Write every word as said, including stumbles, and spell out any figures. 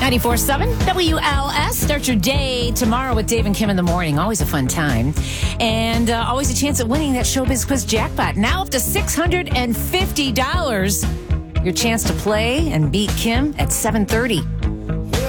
ninety-four point seven W L S. Start your day tomorrow with Dave and Kim in the morning. Always a fun time. And uh, always a chance at winning that Showbiz Quiz jackpot. Now up to six hundred fifty dollars. Your chance to play and beat Kim at seven thirty.